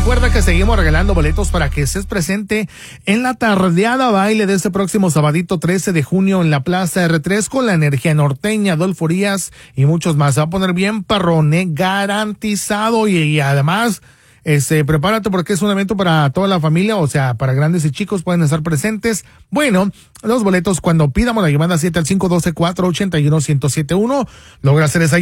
recuerda que seguimos regalando boletos para que estés presente en la tardeada baile de este próximo sabadito 13 de junio en la Plaza R3 con la energía norteña, Adolfo Urias y muchos más. Se va a poner bien parrone, garantizado y además prepárate porque es un evento para toda la familia, o sea, para grandes y chicos pueden estar presentes. Bueno, los boletos cuando pidamos la llamada 7 al 512-481-1071, logra hacer esa